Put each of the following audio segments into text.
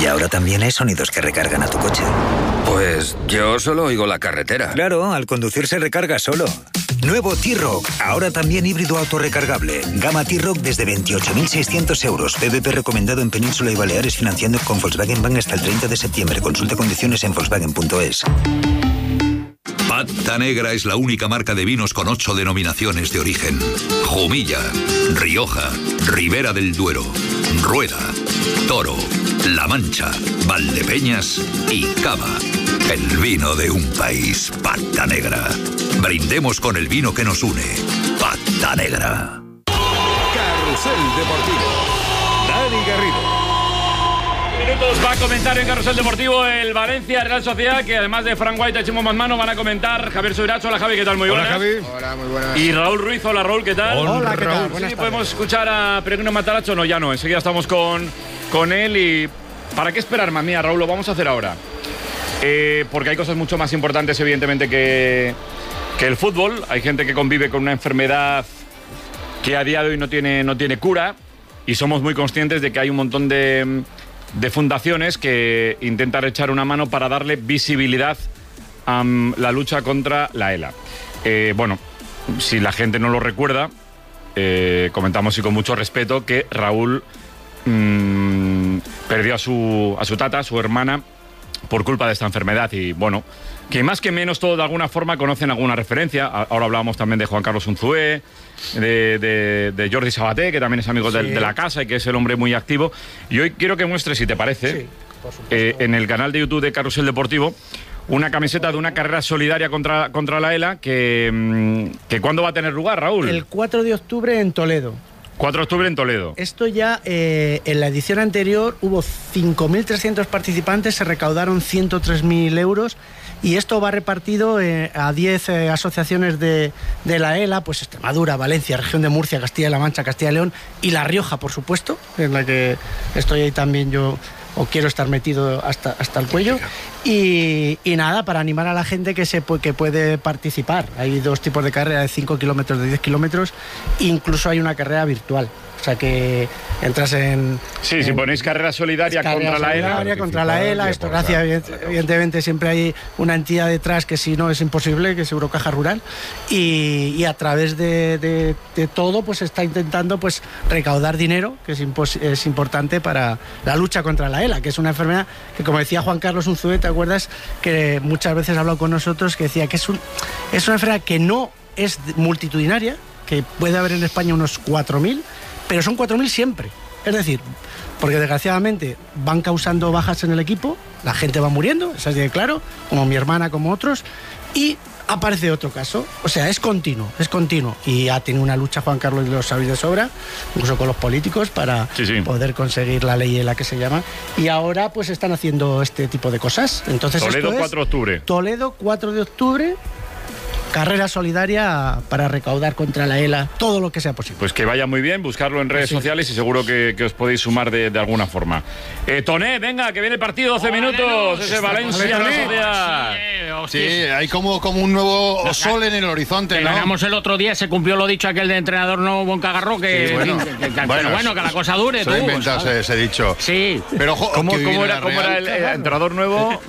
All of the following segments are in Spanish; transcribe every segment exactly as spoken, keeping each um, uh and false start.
Y ahora también hay sonidos que recargan a tu coche. Pues yo solo oigo la carretera. Claro, al conducir se recarga solo. Nuevo T-Roc, ahora también híbrido autorrecargable. Gama T-Roc desde veintiocho mil seiscientos euros. P V P recomendado en Península y Baleares, financiando con Volkswagen Bank hasta el treinta de septiembre. Consulta condiciones en Volkswagen punto es. Pata Negra es la única marca de vinos con ocho denominaciones de origen. Jumilla, Rioja, Ribera del Duero, Rueda, Toro, La Mancha, Valdepeñas y Cava. El vino de un país. Pata Negra. Brindemos con el vino que nos une. Pata Negra. Carrusel Deportivo. Dani Garrido. Minutos va a comentar en Carrusel Deportivo el Valencia Real Sociedad, que además de Frank White y Chimo Manzano van a comentar Javier Subirats. Hola Javi, ¿qué tal? Muy buenas. Hola Javi. Hola, muy buenas. Y Raúl Ruiz. Hola Raúl, ¿qué tal? Hola, ¿qué tal? Sí, podemos escuchar a Peregrino Matarazzo. No, ya no, enseguida estamos con, con él. Y ¿para qué esperar más? Mira, Raúl, lo vamos a hacer ahora. Eh, porque hay cosas mucho más importantes, evidentemente, que, que el fútbol. Hay gente que convive con una enfermedad que a día de hoy no tiene, no tiene cura, y somos muy conscientes de que hay un montón de, de fundaciones que intentan echar una mano para darle visibilidad a um, la lucha contra la ELA. Eh, bueno, si la gente no lo recuerda, eh, comentamos y con mucho respeto que Raúl mmm, perdió a su, a su tata, a su hermana, por culpa de esta enfermedad. Y bueno, que más que menos todos de alguna forma conocen alguna referencia. Ahora hablábamos también de Juan Carlos Unzué, de, de, de Jordi Sabaté, que también es amigo sí. de, de la casa y que es el hombre muy activo. Y hoy quiero que muestre, si te parece, sí, por supuesto, eh, en el canal de YouTube de Carrusel Deportivo, una camiseta de una carrera solidaria contra, contra la ELA, que, que ¿cuándo va a tener lugar, Raúl? El cuatro de octubre en Toledo. cuatro de octubre en Toledo. Esto ya, eh, en la edición anterior hubo cinco mil trescientos participantes, se recaudaron ciento tres mil euros, y esto va repartido eh, a diez eh, asociaciones de, de la ELA, pues Extremadura, Valencia, Región de Murcia, Castilla-La Mancha, Castilla y León y La Rioja, por supuesto, en la que estoy ahí también yo, o quiero estar metido hasta, hasta el cuello. Y, y nada, para animar a la gente que, se, que puede participar. Hay dos tipos de carrera, de cinco kilómetros, de diez kilómetros, incluso hay una carrera virtual. O sea que entras en... Sí, en, si ponéis carrera solidaria carrera contra solidaria, la ELA. contra la ELA, esto gracias, evidentemente siempre hay una entidad detrás que si no es imposible, que es Eurocaja Rural, y, y a través de, de, de todo pues está intentando pues recaudar dinero, que es, impos, es importante para la lucha contra la ELA, que es una enfermedad que, como decía Juan Carlos Unzué, ¿te acuerdas? Que muchas veces ha hablado con nosotros, que decía que es, un, es una enfermedad que no es multitudinaria, que puede haber en España unos cuatro mil, pero son cuatro mil siempre. Es decir, porque desgraciadamente van causando bajas en el equipo, la gente va muriendo, eso es de claro, como mi hermana, como otros, y aparece otro caso. O sea, es continuo, es continuo. Y ha tenido una lucha, Juan Carlos, lo sabéis de sobra, incluso con los políticos, para sí, sí. poder conseguir la ley en la que se llama. Y ahora pues están haciendo este tipo de cosas. Entonces, Toledo, esto es cuatro de octubre. Toledo, cuatro de octubre. Carrera solidaria para recaudar contra la ELA todo lo que sea posible. Pues que vaya muy bien, buscarlo en redes sí. sociales y seguro que, que os podéis sumar de, de alguna forma. Eh, Toné, venga, que viene el partido, doce minutos. Ese Valencia, la Sociedad. Sí, hay como, como un nuevo no, sol en el horizonte, que ¿no? ganamos el otro día, se cumplió lo dicho aquel de entrenador nuevo Boncagarro, que, sí, bueno, que, que, que, bueno, pero bueno, que la cosa dure. Tú, inventas ese dicho. Sí. Pero ojo, ¿Cómo, cómo, era, ¿cómo era el eh, entrenador nuevo?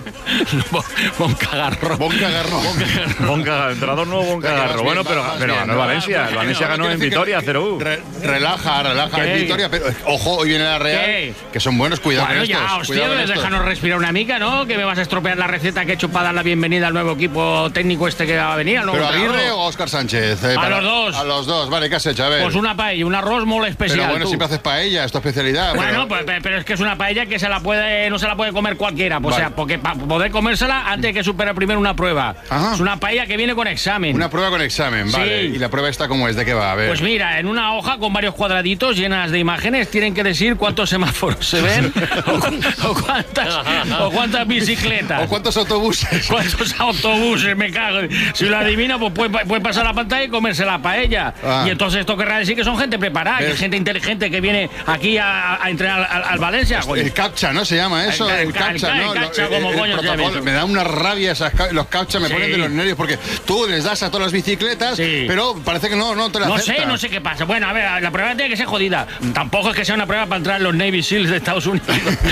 Boncagarro. Boncagarro. Boncagarro. Entrenador nuevo Boncagarro. Bueno, pero, pero ganó el Valencia. El Valencia ganó en Vitoria, cero uno. Re, relaja, relaja en Vitoria, pero ojo, hoy viene la Real, ¿qué? Que son buenos, cuidado bueno, con estos. Ya, hostia, déjanos respirar una mica, ¿no? Que me vas a estropear la receta que he hecho para dar la bienvenida al nuevo equipo técnico este que va a venir. Al nuevo ¿Pero Aguirre o Óscar Sánchez? Eh, a para, los dos. A los dos, vale, ¿qué has hecho? A ver. Pues una paella, un arroz muy especial. Pero bueno, tú. siempre haces paella, es tu especialidad. Bueno, pero... Pues, pero es que es una paella que se la puede, no se la puede comer cualquiera. Vale. O sea, porque para poder comérsela antes hay que superar primero una prueba. Ajá. Es una paella que viene con examen. Una prueba con examen, vale. Sí. ¿Y la prueba esta cómo es? ¿De qué va? A ver. Pues mira, en una hoja con varios cuadraditos llenas de imágenes tienen que decir cuántos semáforos se ven o, o, cuántas, o cuántas bicicletas. O cuántos autobuses. Cuántos autobuses, me cago. Si lo adivina, pues puede, puede pasar la pantalla y comerse la paella. Ah. Y entonces esto querrá decir que son gente preparada, que es gente inteligente que viene aquí a, a entrenar al, al Valencia. El, el captcha, ¿no? Se llama eso, el, el, el captcha, el, ¿no? El captcha, como el, coño el me da una rabia esas, los captcha, me sí. ponen de los nervios, porque tú les das a todas las bicicletas, sí. pero parece que no, no te la No aceptan. sé, no sé qué pasa. Bueno, a ver, la prueba tiene que ser jodida. Tampoco es que sea una prueba para entrar en los Navy Seals de Estados Unidos.